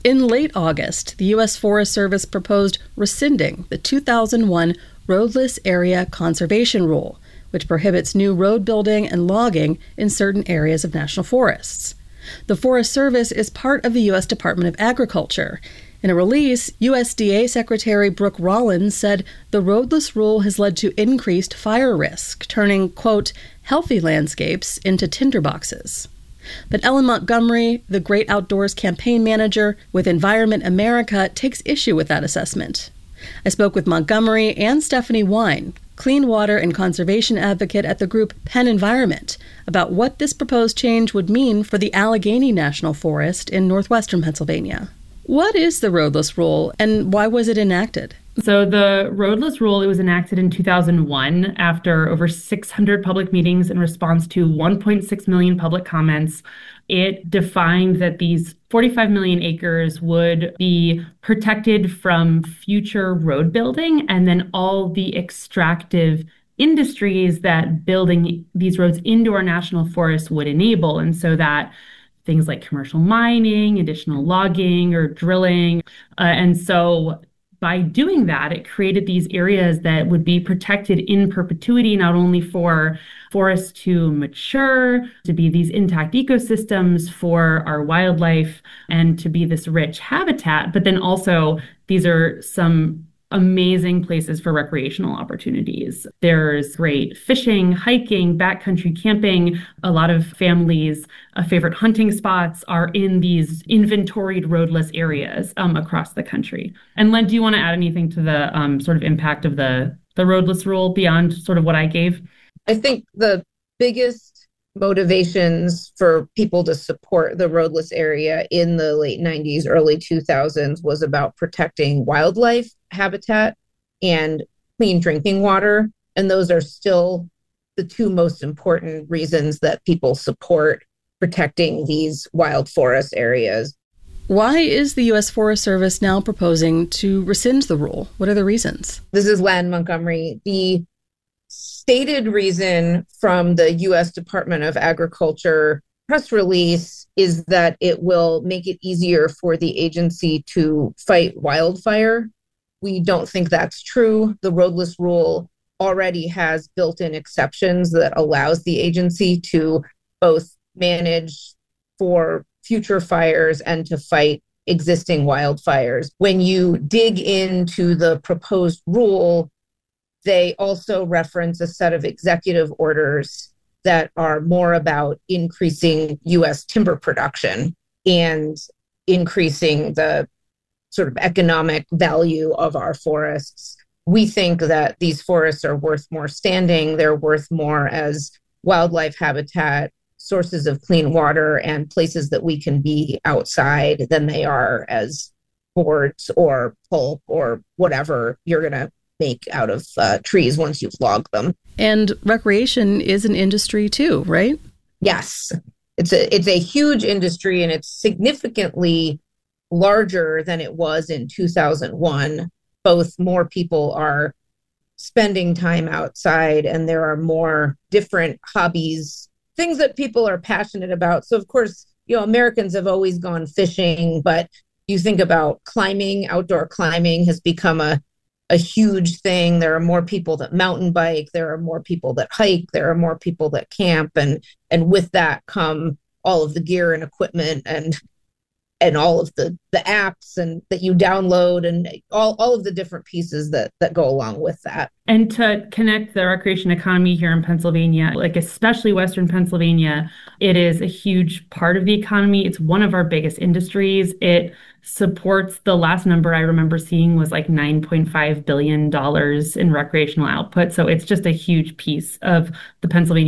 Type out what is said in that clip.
In late August, the U.S. Forest Service proposed rescinding the 2001 Roadless Area Conservation Rule, which prohibits new road building and logging in certain areas of national forests. The Forest Service is part of the U.S. Department of Agriculture. In a release, USDA Secretary Brooke Rollins said the roadless rule has led to increased fire risk, turning, quote, healthy landscapes into tinderboxes. But Ellen Montgomery, the Great Outdoors campaign manager with Environment America, takes issue with that assessment. I spoke with Montgomery and Stephanie Wine, clean water and conservation advocate at the group Penn Environment, about what this proposed change would mean for the Allegheny National Forest in northwestern Pennsylvania. What is the roadless rule, and why was it enacted? So the roadless rule, it was enacted in 2001 after over 600 public meetings in response to 1.6 million public comments. It defined that these 45 million acres would be protected from future road building and then all the extractive industries that building these roads into our national forests would enable. And so that things like commercial mining, additional logging or drilling. And so by doing that, it created these areas that would be protected in perpetuity, not only for forests to mature, to be these intact ecosystems for our wildlife, and to be this rich habitat, but then also these are some amazing places for recreational opportunities. There's great fishing, hiking, backcountry camping. A lot of families' favorite hunting spots are in these inventoried roadless areas across the country. And Len, do you want to add anything to the sort of impact of the roadless rule beyond sort of what I gave? I think the biggest motivations for people to support the roadless area in the late 90s, early 2000s was about protecting wildlife habitat and clean drinking water. And those are still the two most important reasons that people support protecting these wild forest areas. Why is the U.S. Forest Service now proposing to rescind the rule? What are the reasons? This is Len Montgomery. The stated reason from the U.S. Department of Agriculture press release is that it will make it easier for the agency to fight wildfire. We don't think that's true. The roadless rule already has built-in exceptions that allows the agency to both manage for future fires and to fight existing wildfires. When you dig into the proposed rule, they also reference a set of executive orders that are more about increasing U.S. timber production and increasing the sort of economic value of our forests. We think that these forests are worth more standing. They're worth more as wildlife habitat, sources of clean water, and places that we can be outside than they are as boards or pulp or whatever you're going to make out of trees once you've logged them. And recreation is an industry too, right? Yes. It's a huge industry, and it's significantly larger than it was in 2001. Both more people are spending time outside, and there are more different hobbies, things that people are passionate about. So, of course, Americans have always gone fishing, but you think about climbing, outdoor climbing has become a huge thing. There are more people that mountain bike. There are more people that hike. There are more people that camp. And with that come all of the gear and equipment and all of the apps and that you download and all of the different pieces that go along with that. And to connect the recreation economy here in Pennsylvania, like especially Western Pennsylvania, it is a huge part of the economy. It's one of our biggest industries. It supports, the last number I remember seeing was like $9.5 billion in recreational output. So it's just a huge piece of the Pennsylvania